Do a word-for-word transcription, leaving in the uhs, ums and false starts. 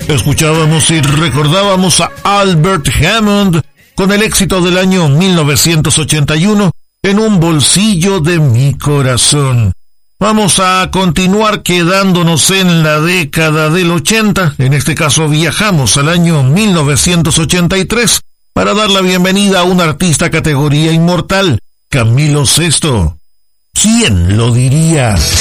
Escuchábamos y recordábamos a Albert Hammond con el éxito del año mil novecientos ochenta y uno, En un bolsillo de mi corazón. Vamos a continuar quedándonos en la década del ochenta, en este caso viajamos al año mil novecientos ochenta y tres, para dar la bienvenida a un artista categoría inmortal, Camilo Sesto. ¿Quién lo diría?